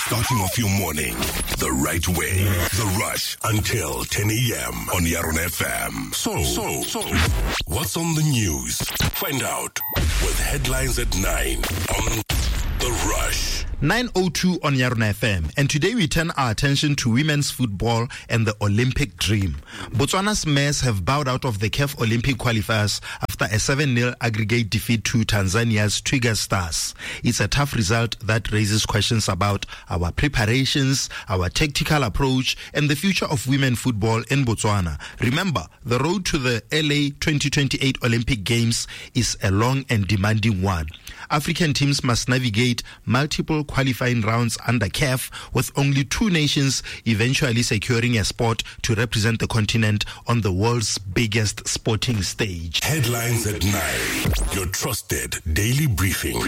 Starting off your morning the right way. The Rush until 10 a.m. on Yaron FM. So, what's on the news? Find out with headlines at 9 on The Rush. 9:02 on Yaron FM, and today we turn our attention to women's football and the Olympic dream. Botswana's Mares have bowed out of the CAF Olympic qualifiers after a 7-0 aggregate defeat to Tanzania's Twiga Stars. It's a tough result that raises questions about our preparations, our tactical approach, and the future of women football in Botswana. Remember, the road to the LA 2028 Olympic Games is a long and demanding one. African teams must navigate multiple qualifying rounds under CAF, with only 2 nations eventually securing a spot to represent the continent on the world's biggest sporting stage. Headlines at 9. Your trusted daily briefing.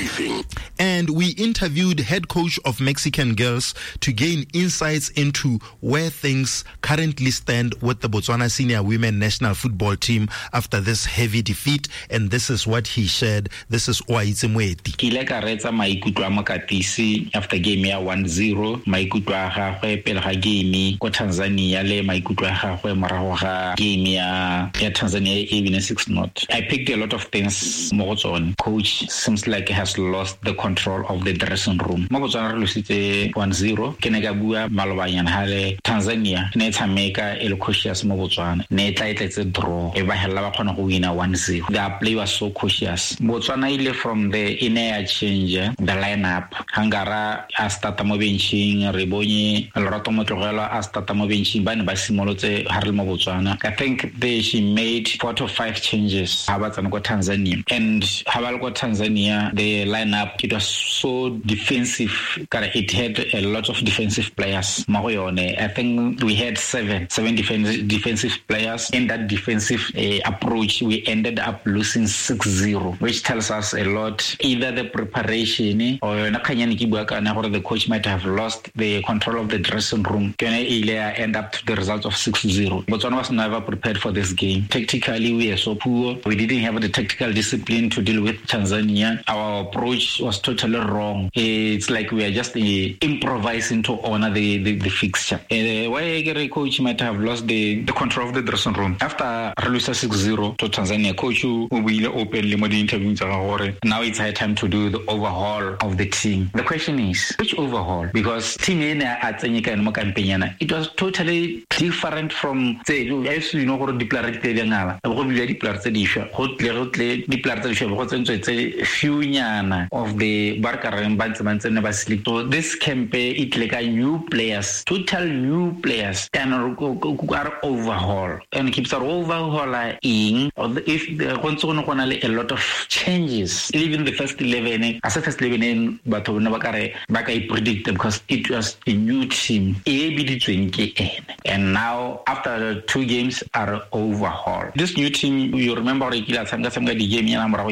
And we interviewed head coach of Mexican Girls to gain insights into where things currently stand with the Botswana senior women national football team after this heavy defeat, and this is what he shared. This is Oaitse Moeti. Kile ka retsa maikutlo a Makatisi after game ya 1-0, maikutlo a gagwe pele ga game ko Tanzania le maikutlo a gagwe morago ga game ya Tanzania even 6-0. I picked a lot of things mo go tsone. Coach seems like he has lost the control of the dressing room. Mo Botswana re lositse 1-0 ke ne ka bua malobanyana hale Tanzania ne tshameka e le cautious mo Botswana ne tletse draw e ba hella ba khona go wina 1-0. The play was so cautious. Botswana ile from the inner change the lineup. Hangara a starta mo benching, re bone Lorato Motlogela a starta mo benching ba ne ba simolotse Harle mo Botswana. I think she made 4 to 5 changes ha ba tsana go Tanzania, and ha ba le go Tanzania the lineup it was so defensive. It had a lot of defensive players. I think we had seven defensive players. In that defensive approach, we ended up losing 6-0, which tells us a lot. Either the preparation or the coach might have lost the control of the dressing room. End up to the result of 6-0. Botswana was never prepared for this game. Tactically, we are so poor. We didn't have the tactical discipline to deal with Tanzania. Our approach was totally wrong. It's like we are just improvising to honor the fixture. Why a coach might have lost the control of the dressing room. After losing 6-0 to Tanzania, coach will openly the interview. Now it's high time to do the overhaul of the team. The question is, which overhaul? Because team it was totally different from of the so this campaign it like a new players, total new players, and are overhaul and keeps our overhaul in if a lot of changes. Even the first 11 as a first 11 but I predict because it was a new team and now after 2 games are overhaul. This new team, you remember the game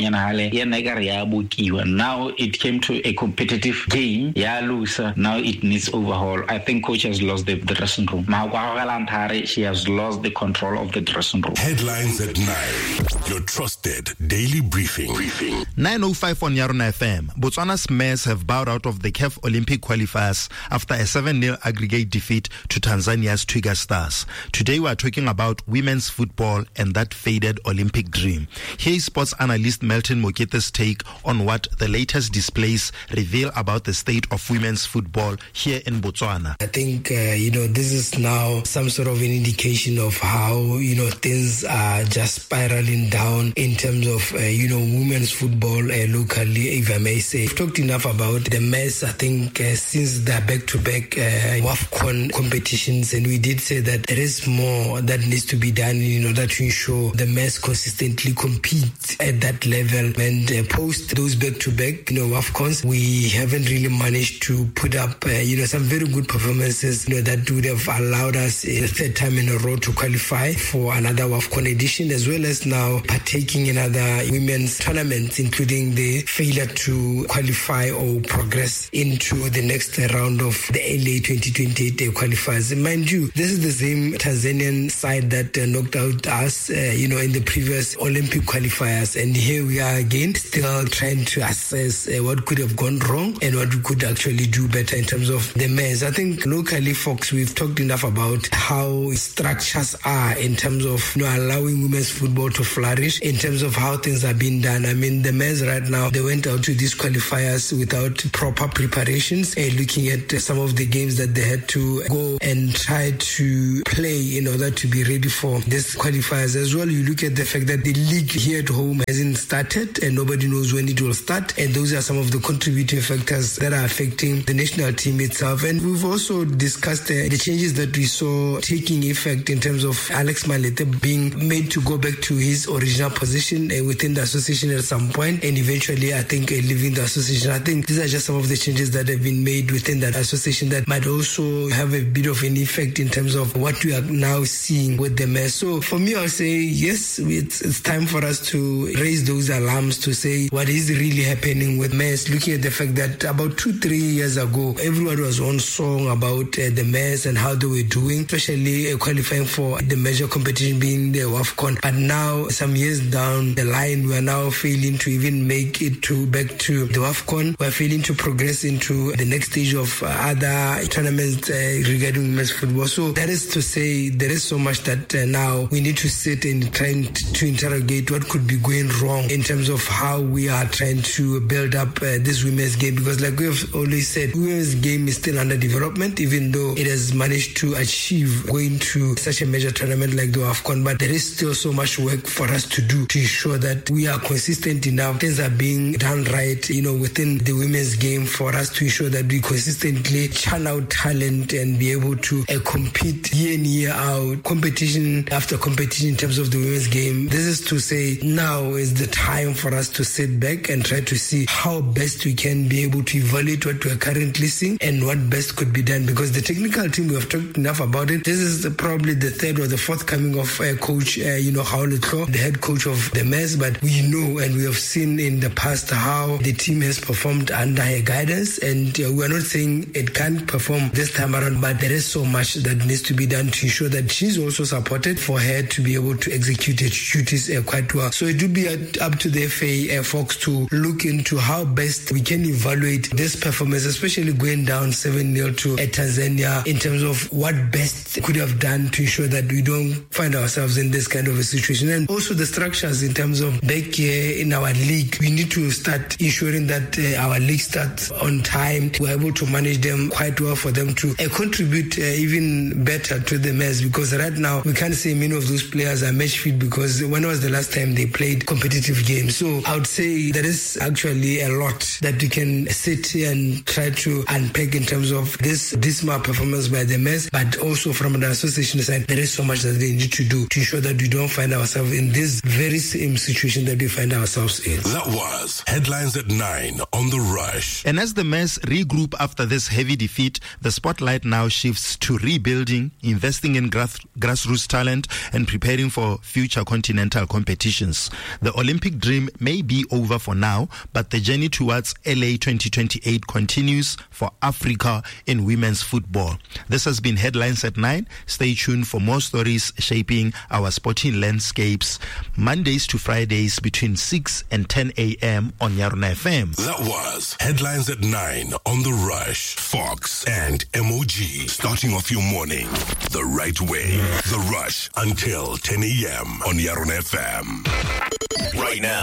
now it came to a competitive game. Now it needs overhaul. I think coach has lost the dressing room. She has lost the control of the dressing room. Headlines at 9. Your trusted daily briefing. 9:05 on Yaron FM. Botswana's Mares have bowed out of the CAF Olympic qualifiers after a 7-0 aggregate defeat to Tanzania's Twiga Stars. Today we are talking about women's football and that faded Olympic dream. Here is sports analyst Melton Mokete's take on what the latest displays reveal about the state of women's football here in Botswana. I think, this is now some sort of an indication of how, things are just spiraling down in terms of, women's football locally, if I may say. We've talked enough about the mess, I think, since the back-to-back WAFCON competitions, and we did say that there is more that needs to be done in order to ensure the mess consistently compete at that level. And post those back-to-back, WAFCONs, we haven't really managed to put up, some very good performances, that would have allowed us a 3rd time in a row to qualify for another WAFCON edition, as well as now partaking in other women's tournaments, including the failure to qualify or progress into the next round of the LA 2028 qualifiers. Mind you, this is the same Tanzanian side that knocked out us, in the previous Olympic qualifiers. And here we are again, still trying to assess what could have gone wrong and what we could actually do better in terms of the men's. I think locally, folks, we've talked enough about how structures are in terms of allowing women's football to flourish, in terms of how things are being done. I mean, the men's right now, they went out to these qualifiers without proper preparations, looking at some of the games that they had to go and try to play in order to be ready for these qualifiers. As well, you look at the fact that the league here at home hasn't started and nobody knows when it will start, and those are some of the contributing factors that are affecting the national team itself. And we've also discussed the changes that we saw taking effect in terms of Alex Malete being made to go back to his original position within the association at some point, and eventually I think leaving the association. I think these are just some of the changes that have been made within that association that might also have a bit of an effect in terms of what we are now seeing with the mess. So for me, I'll say yes, it's time for us to raise those alarms to say what is really happening with mess, looking at the fact that about 2-3 years ago, everyone was on song about the mess and how they were doing, especially qualifying for the major competition being the WAFCON. But now, some years down the line, we are now failing to even make it back to the WAFCON. We're failing to progress into the next stage of other tournaments regarding women's football. So that is to say, there is so much that now we need to sit and try to interrogate what could be going wrong in terms of how we are trying to build up this women's game. Because like we have always said, women's game is still under development, even though it has managed to achieve going to such a major tournament like the WAFCON. But there is still so much work for us to do to ensure that we are consistent enough, things are being done right, within the women's game, for us to ensure that we consistently churn out talent and be able to compete year in, year out, competition after competition in terms of the women's game. This is to say now is the time for us to sit back and try to see how best we can be able to evaluate what we are currently seeing and what best could be done. Because the technical team, we have talked enough about it. This is probably the third or the fourth coming of Coach Haoletlo, the head coach of the MES. But we know and we have seen in the past how the team has performed under her guidance. And we are not saying it can't perform this time around, but there is so much that needs to be done to ensure that she's also supported for her to be able to execute her duties quite well. So it would be up to the FA folks to look into how best we can evaluate this performance, especially going down 7-0 to Tanzania, in terms of what best could have done to ensure that we don't find ourselves in this kind of a situation. And also the structures in terms of back here in our league, we need to start ensuring that our league starts on time. We're able to manage them quite well for them to contribute even better to the mess, because right now we can't say many of those players are match fit, because when was the last time they played competitive games? So I would say there is actually a lot that we can sit here and try to unpack in terms of this dismal performance by the mess, but also from the association side, there is so much that they need to do to ensure that we don't find ourselves in this very same situation that we find ourselves in. That was Headlines at 9 on The Rush. And as the mess regroup after this heavy defeat, the spotlight now shifts to rebuilding, investing in grassroots talent, and preparing for future continental competitions. The Olympic dream may be over for now, but the journey towards LA 2028 continues for Africa in women's football. This has been Headlines at 9. Stay tuned for more stories shaping our sporting landscapes, Mondays to Fridays between 6 and 10 a.m. on Yarona FM. That was Headlines at 9 on The Rush. Fox and MOG, starting off your morning the right way. The Rush until 10 a.m. on Yarona FM. Right now.